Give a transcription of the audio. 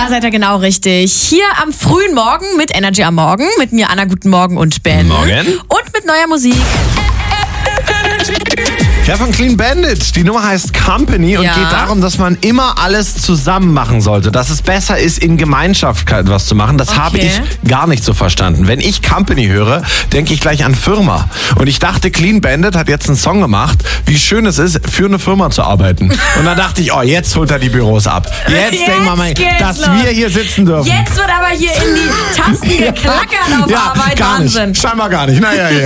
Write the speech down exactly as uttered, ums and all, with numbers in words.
Da seid ihr genau richtig. Hier am frühen Morgen mit Energy am Morgen. Mit mir Anna, guten Morgen und Ben. Morgen. Und mit neuer Musik. Ja, von Clean Bandit. Die Nummer heißt Company und Ja. geht darum, dass man immer alles zusammen machen sollte. Dass es besser ist, in Gemeinschaft etwas zu machen. Das Okay. habe ich gar nicht so verstanden. Wenn ich Company höre, denke ich gleich an Firma. Und ich dachte, Clean Bandit hat jetzt einen Song gemacht, wie schön es ist, für eine Firma zu arbeiten. Und dann dachte ich, oh, jetzt holt er die Büros ab. Jetzt, Jetzt denken wir mal, geht's dass los. wir hier sitzen dürfen. Jetzt wird aber hier in die Tasten geklackert auf ja, Arbeit. gar Wahnsinn. nicht. Scheinbar gar nicht. Naja, ja.